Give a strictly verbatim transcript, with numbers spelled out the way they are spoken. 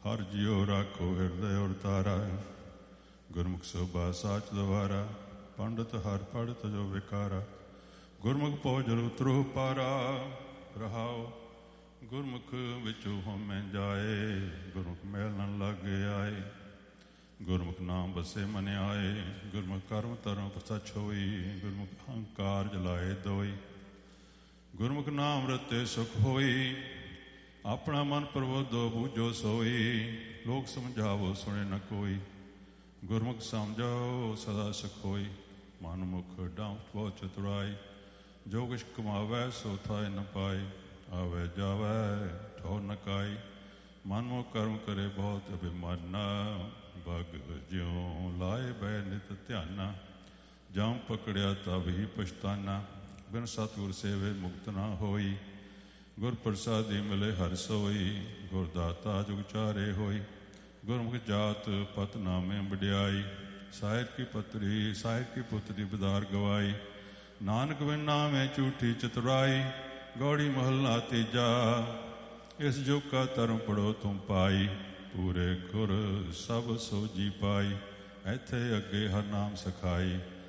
ਹਰ ਜਿਉ ਰਾਖੋ ਹਿਰਦੈ ਔਰ ਤਾਰਾ। ਗੁਰਮੁਖ ਸੋਭਾ ਸਾਚ ਦਵਾਰਾ, ਪੰਡਤ ਹਰ ਪੜਤ ਜੋ ਵਿਕਾਰਾ। ਗੁਰਮੁਖ ਭੋਜਲ ਉਤਰੋ ਪਾਰਾ, ਰਹਾਓ ਗੁਰਮੁਖ ਵਿੱਚੋਂ ਹੋਮੈ ਜਾਏ। ਗੁਰਮੁਖ ਮੈਲ ਨ ਲਾਗੇ ਆਏ, ਗੁਰਮੁਖ ਨਾਮ ਬਸੇ ਮਨ ਆਏ। ਗੁਰਮੁਖ ਕਰਮ ਧਰਮ ਸੱਚ ਹੋਈ, ਗੁਰਮੁਖ ਅਹੰਕਾਰ ਜਲਾਏ ਦੋਈ। ਗੁਰਮੁਖ ਨਾਮ ਰਤੇ ਸੁਖ ਹੋਈ, ਆਪਣਾ ਮਨ ਪ੍ਰਬੋਧੋ ਬੂਝੋ ਸੋਈ। ਲੋਕ ਸਮਝਾਵੋ ਸੁਣੇ ਨ ਕੋਈ, ਗੁਰਮੁਖ ਸਮਝਾਓ ਸਦਾ ਸੁਖ ਹੋਈ। ਮਨ ਮੁਖ ਡਾਂਟ ਬਹੁ ਚਤੁਰਾਈ, ਜੋ ਕੁਛ ਕਮਾਵੈ ਸੋ ਥਾਇ ਨ ਪਾਈ। ਆਵੈ ਜਾਵੈ ਠੌਰ ਨ ਕਾਈ, ਮਨ ਮੁਖ ਕਰਮ ਕਰੇ ਬਹੁਤ ਅਭਿਮਾਨਾ। ਬਗ ਜਿਉ ਲਾਏ ਬੈ ਨਿਤ ਧਿਆਨਾ, ਜਮ ਪਕੜਿਆ ਤਬ ਹੀ ਪਛਤਾਨਾ। ਬਿਨ ਸਤਿਗੁਰ ਸੇਵੇ ਮੁਕਤ ਨਾ ਹੋਈ, ਗੁਰ ਪ੍ਰਸਾਦੀ ਮਿਲੇ ਹਰਿ ਸੋਈ। ਗੁਰ ਦਾਤਾ ਜੁਗ ਚਾਰੇ ਹੋਈ, ਗੁਰਮੁਖ ਜਾਤ ਪਤ ਨਾਮੇ ਵਡਿਆਈ। ਸਾਹਿਬ ਕੀ ਪਤਰੀ ਸਾਹਿਬ ਕੀ ਪੁੱਤਰੀ ਬਦਾਰ ਗਵਾਈ, ਨਾਨਕ ਬਿਨ ਨਾਮੇ ਝੂਠੀ ਚਤੁਰਾਈ। ਗੌੜੀ ਮਹੱਲਾ ਤੀਜਾ, ਇਸ ਯੁਗ ਕਾ ਧਰਮ ਪੜੋ ਤੁਮ ਪਾਈ। ਪੂਰੇ ਗੁਰ ਸਭ ਸੋਜੀ ਪਾਈ, ਇੱਥੇ ਅੱਗੇ ਹਰ ਨਾਮ ਸਿਖਾਈ।